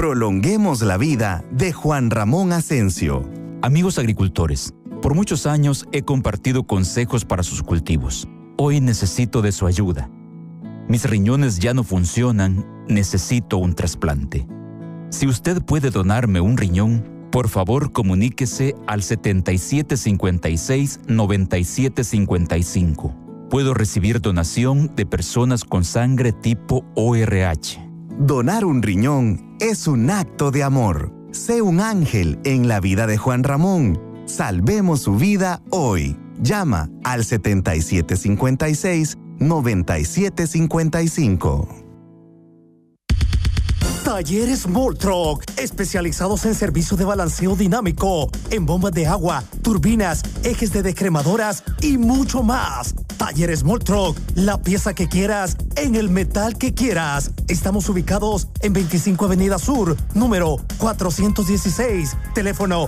Prolonguemos la vida de Juan Ramón Asensio. Amigos agricultores, por muchos años he compartido consejos para sus cultivos. Hoy necesito de su ayuda. Mis riñones ya no funcionan, necesito un trasplante. Si usted puede donarme un riñón, por favor comuníquese al 7756-9755. Puedo recibir donación de personas con sangre tipo ORH. Donar un riñón es un acto de amor. Sé un ángel en la vida de Juan Ramón. Salvemos su vida hoy. Llama al 7756-9755. Talleres Moltruck, especializados en servicio de balanceo dinámico, en bombas de agua, turbinas, ejes de descremadoras y mucho más. Talleres Moltruck, la pieza que quieras, en el metal que quieras. Estamos ubicados en 25 Avenida Sur, número 416, teléfono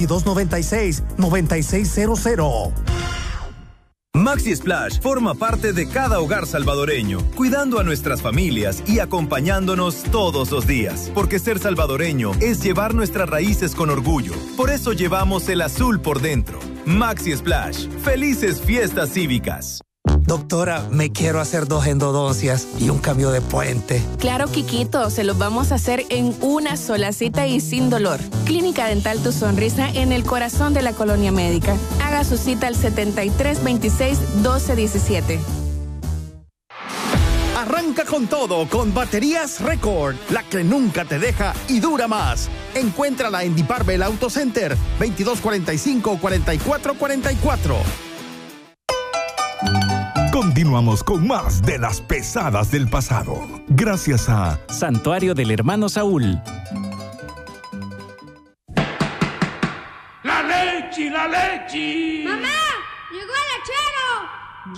2296-9600. Maxi Splash forma parte de cada hogar salvadoreño, cuidando a nuestras familias y acompañándonos todos los días. Porque ser salvadoreño es llevar nuestras raíces con orgullo. Por eso llevamos el azul por dentro. Maxi Splash. ¡Felices fiestas cívicas! Doctora, me quiero hacer 2 endodoncias y un cambio de puente. Claro, Quiquito, se los vamos a hacer en una sola cita y sin dolor. Clínica Dental Tu Sonrisa en el corazón de la Colonia Médica. Haga su cita al 7326-1217. Arranca con todo con Baterías Record, la que nunca te deja y dura más. Encuéntrala en Diparbel Auto Center, 2245-4444. Continuamos con más de las pesadas del pasado. Gracias a Santuario del Hermano Saúl. ¡La leche, la leche! ¡Mamá! ¡Llegó el lechero!